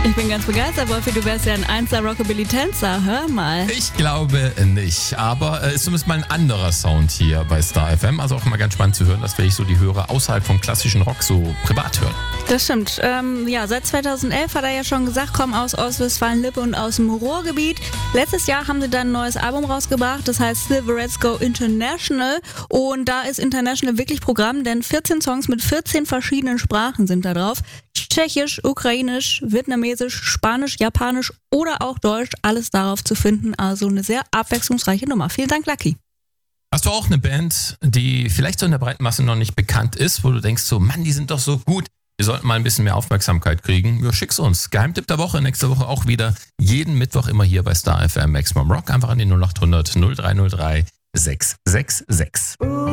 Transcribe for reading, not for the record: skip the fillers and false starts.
Ich bin ganz begeistert, Wolfi, du wärst ja ein 1er Rockabilly-Tänzer, hör mal. Ich glaube nicht, aber ist zumindest mal ein anderer Sound hier bei Star FM. Also auch mal ganz spannend zu hören, dass ich so die Hörer außerhalb vom klassischen Rock so privat hören. Das stimmt. Seit 2011 hat er ja schon gesagt, kommen aus Ostwestfalen-Lippe und aus dem Ruhrgebiet. Letztes Jahr haben sie dann ein neues Album rausgebracht, das heißt Silverettes Go International. Und da ist International wirklich Programm, denn 14 Songs mit 14 verschiedenen Sprachen sind da drauf. Tschechisch, Ukrainisch, Vietnamesisch, Spanisch, Japanisch oder auch Deutsch, alles darauf zu finden. Also eine sehr abwechslungsreiche Nummer. Vielen Dank, Lucky. Hast du auch eine Band, die vielleicht so in der breiten Masse noch nicht bekannt ist, wo du denkst so, Mann, die sind doch so gut, wir sollten mal ein bisschen mehr Aufmerksamkeit kriegen? Ja, schick's uns. Geheimtipp der Woche, nächste Woche auch wieder. Jeden Mittwoch immer hier bei Star FM Maximum Rock. Einfach an die 0800 0303 666.